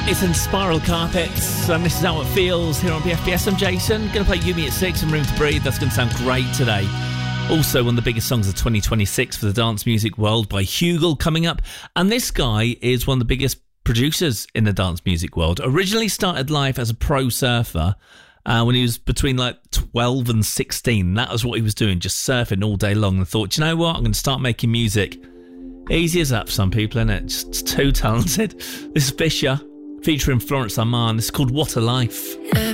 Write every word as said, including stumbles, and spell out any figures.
It's in Spiral Carpets, and this is how it feels here on B F B S. I'm Jason. Going to play Yumi at six and Room to Breathe. That's going to sound great today. Also, one of the biggest songs of twenty twenty-six for the dance music world by Hugel coming up. And this guy is one of the biggest producers in the dance music world. Originally started life as a pro surfer uh, when he was between like twelve and sixteen. That was what he was doing, just surfing all day long. And thought, you know what, I'm going to start making music. Easy as that for some people, isn't it? Just too talented. This is Fisher featuring Florence Armand. It's called What a Life. Yeah.